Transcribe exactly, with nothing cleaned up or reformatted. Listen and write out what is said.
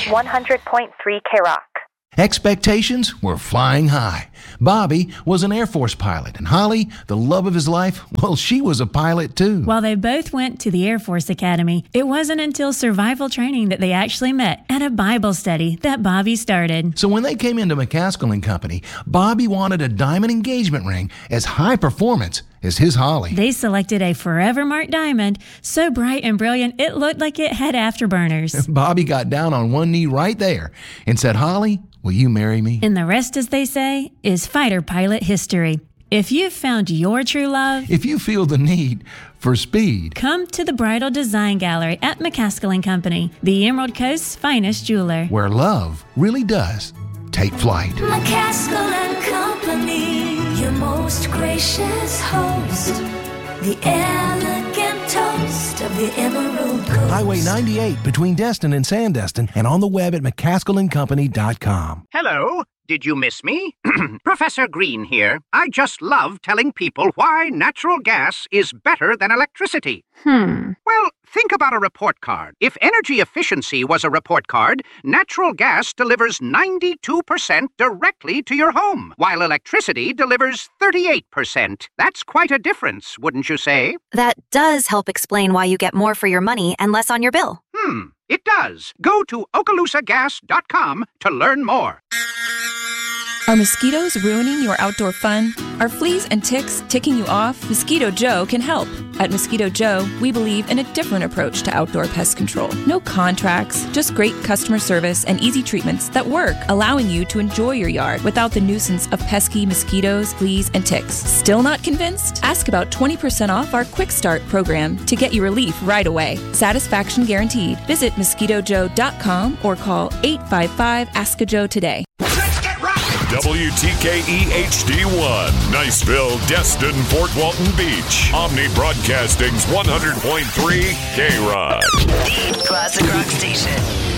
one hundred point three K-Rock. Expectations were flying high. Bobby was an Air Force pilot, and Holly, the love of his life, well, she was a pilot too. While they both went to the Air Force Academy, it wasn't until survival training that they actually met at a Bible study that Bobby started. So when they came into McCaskill and Company, Bobby wanted a diamond engagement ring as high performance as his Holly. They selected a Forever Mark diamond, so bright and brilliant it looked like it had afterburners. Bobby got down on one knee right there and said, "Holly, will you marry me?" And the rest, as they say, is fighter pilot history. If you've found your true love, if you feel the need for speed, come to the Bridal Design Gallery at McCaskill and Company, the Emerald Coast's finest jeweler, where love really does take flight. McCaskill and Company, your most gracious host, the elegant toast of the Emerald Coast. Highway ninety-eight between Destin and Sandestin, and on the web at mccaskill and company dot com. Hello. Did you miss me? Professor Green here. I just love telling people why natural gas is better than electricity. Hmm. Well, think about a report card. If energy efficiency was a report card, natural gas delivers ninety-two percent directly to your home, while electricity delivers thirty-eight percent. That's quite a difference, wouldn't you say? That does help explain why you get more for your money and less on your bill. Hmm, it does. Go to okaloosa gas dot com to learn more. Are mosquitoes ruining your outdoor fun? Are fleas and ticks ticking you off? Mosquito Joe can help. At Mosquito Joe, we believe in a different approach to outdoor pest control. No contracts, just great customer service and easy treatments that work, allowing you to enjoy your yard without the nuisance of pesky mosquitoes, fleas, and ticks. Still not convinced? Ask about twenty percent off our Quick Start program to get you relief right away. Satisfaction guaranteed. Visit mosquito joe dot com or call eight five five, ask a Joe today. W T K E H D one, Niceville, Destin, Fort Walton Beach. Omni Broadcasting's one hundred point three K-Rock. The classic rock station.